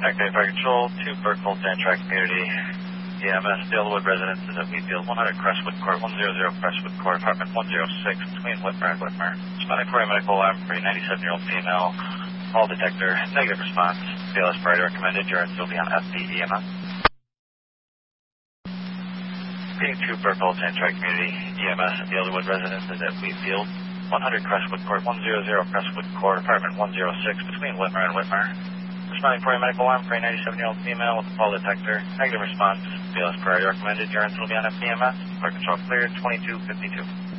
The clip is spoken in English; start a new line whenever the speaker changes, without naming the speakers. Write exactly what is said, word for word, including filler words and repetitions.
Active Fire Control to Burkholz Amtrak Community. E M S, Dalewood residences at Wheatfield, one hundred Crestwood Court, one hundred Crestwood Court, apartment one oh six, between Whitmer and Whitmer. Responding for a medical alarm for a ninety-seven-year-old female. Call detector, negative response. B L S priority recommended. Urine will be on F D E M S. Being to Burkholz Amtrak Community. E M S, Dalewood residences at Wheatfield, one hundred Crestwood Court, one hundred Crestwood Court, apartment one oh six, between Whitmer and Whitmer. Responding for a medical alarm for a ninety-seven-year-old female with a fall detector. Negative response. B L S priority recommended. Urine will be on F D M S. Fire control cleared. twenty-two fifty-two.